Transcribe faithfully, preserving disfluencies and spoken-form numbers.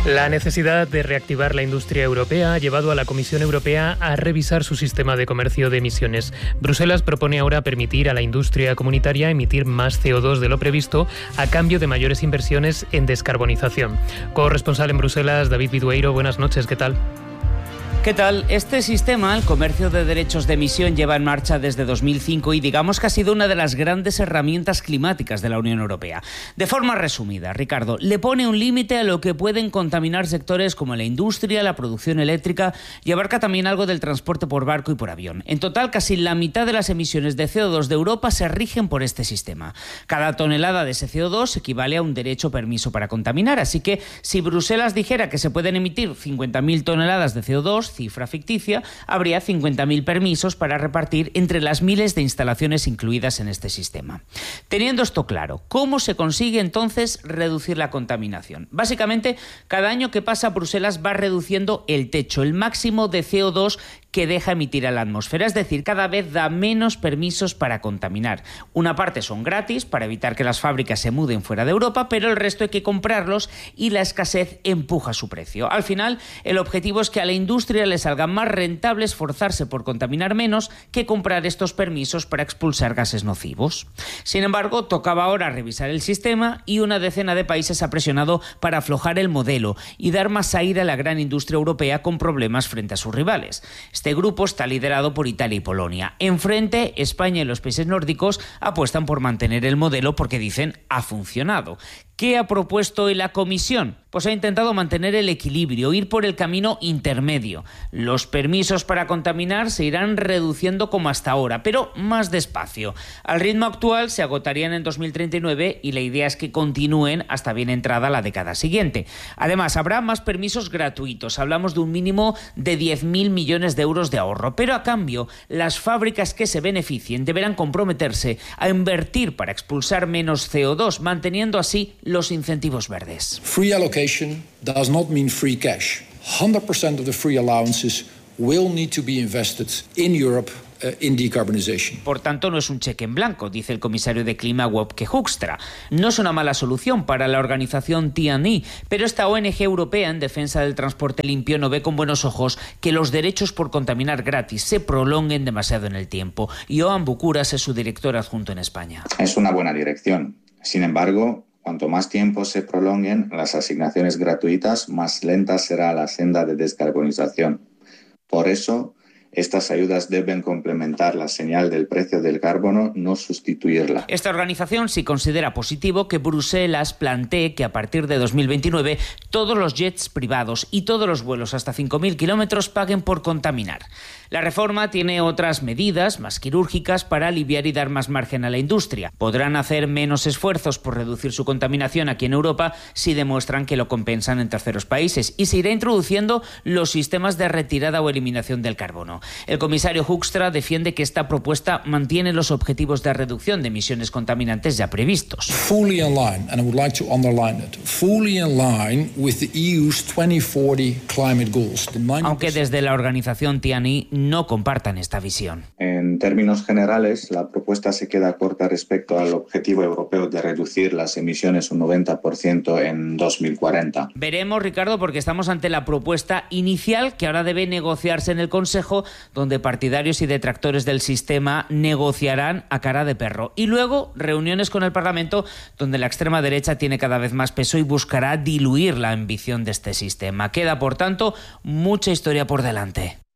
La necesidad de reactivar la industria europea ha llevado a la Comisión Europea a revisar su sistema de comercio de emisiones. Bruselas propone ahora permitir a la industria comunitaria emitir más C O dos de lo previsto a cambio de mayores inversiones en descarbonización. Corresponsal en Bruselas, David Vidueiro, buenas noches, ¿qué tal? ¿Qué tal? Este sistema, el comercio de derechos de emisión, lleva en marcha desde dos mil cinco y digamos que ha sido una de las grandes herramientas climáticas de la Unión Europea. De forma resumida, Ricardo, le pone un límite a lo que pueden contaminar sectores como la industria, la producción eléctrica y abarca también algo del transporte por barco y por avión. En total, casi la mitad de las emisiones de C O dos de Europa se rigen por este sistema. Cada tonelada de ese C O dos equivale a un derecho o permiso para contaminar, así que si Bruselas dijera que se pueden emitir cincuenta mil toneladas de C O dos, cifra ficticia, habría cincuenta mil permisos para repartir entre las miles de instalaciones incluidas en este sistema. Teniendo esto claro, ¿cómo se consigue entonces reducir la contaminación? Básicamente, cada año que pasa, Bruselas va reduciendo el techo, el máximo de C O dos que deja emitir a la atmósfera, es decir, cada vez da menos permisos para contaminar. Una parte son gratis para evitar que las fábricas se muden fuera de Europa, pero el resto hay que comprarlos y la escasez empuja su precio. Al final, el objetivo es que a la industria le salga más rentable esforzarse por contaminar menos que comprar estos permisos para expulsar gases nocivos. Sin embargo, tocaba ahora revisar el sistema y una decena de países ha presionado para aflojar el modelo y dar más aire a la gran industria europea con problemas frente a sus rivales. Este grupo está liderado por Italia y Polonia. Enfrente, España y los países nórdicos apuestan por mantener el modelo porque dicen ha funcionado. ¿Qué ha propuesto hoy la Comisión? Pues ha intentado mantener el equilibrio, ir por el camino intermedio. Los permisos para contaminar se irán reduciendo como hasta ahora, pero más despacio. Al ritmo actual se agotarían en dos mil treinta y nueve y la idea es que continúen hasta bien entrada la década siguiente. Además, habrá más permisos gratuitos. Hablamos de un mínimo de diez mil millones de euros de ahorro, pero a cambio, las fábricas que se beneficien deberán comprometerse a invertir para expulsar menos C O dos, manteniendo así los incentivos verdes. Free allocation does not mean free cash. one hundred percent of the free allowances will need to be invested in Europe uh, in decarbonization. Por tanto, no es un cheque en blanco, dice el comisario de Clima Wopke Hoekstra. No es una mala solución para la organización T and E, pero esta O N G europea en defensa del transporte limpio no ve con buenos ojos que los derechos por contaminar gratis se prolonguen demasiado en el tiempo. Joan Bucuras es su director adjunto en España. Es una buena dirección. Sin embargo, cuanto más tiempo se prolonguen las asignaciones gratuitas, más lenta será la senda de descarbonización. Por eso, estas ayudas deben complementar la señal del precio del carbono, no sustituirla. Esta organización sí considera positivo que Bruselas plantee que a partir de dos mil veintinueve todos los jets privados y todos los vuelos hasta cinco mil kilómetros paguen por contaminar. La reforma tiene otras medidas más quirúrgicas para aliviar y dar más margen a la industria. Podrán hacer menos esfuerzos por reducir su contaminación aquí en Europa si demuestran que lo compensan en terceros países y se irá introduciendo los sistemas de retirada o eliminación del carbono. El comisario Hoekstra defiende que esta propuesta mantiene los objetivos de reducción de emisiones contaminantes ya previstos. Fully in line, and I would like to underline it, fully in line with the E U's twenty forty climate goals. Aunque desde la organización T and E no compartan esta visión. En términos generales, la propuesta se queda corta respecto al objetivo europeo de reducir las emisiones un noventa por ciento en dos mil cuarenta. Veremos, Ricardo, porque estamos ante la propuesta inicial que ahora debe negociarse en el Consejo, donde partidarios y detractores del sistema negociarán a cara de perro. Y luego reuniones con el Parlamento, donde la extrema derecha tiene cada vez más peso y buscará diluir la ambición de este sistema. Queda, por tanto, mucha historia por delante.